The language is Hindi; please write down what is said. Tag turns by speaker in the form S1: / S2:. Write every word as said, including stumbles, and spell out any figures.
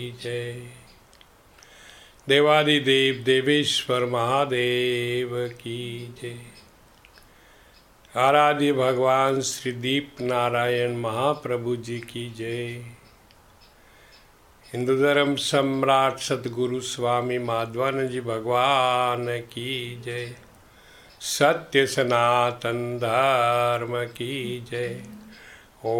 S1: जय। देवादिदेव देवेश्वर महादेव की जय। आराध्य भगवान श्री दीप नारायण महाप्रभु जी की जय। हिंदू धर्म सम्राट सदगुरु स्वामी माधवानंद जी भगवान की जय। सत्य सनातन धर्म की जय।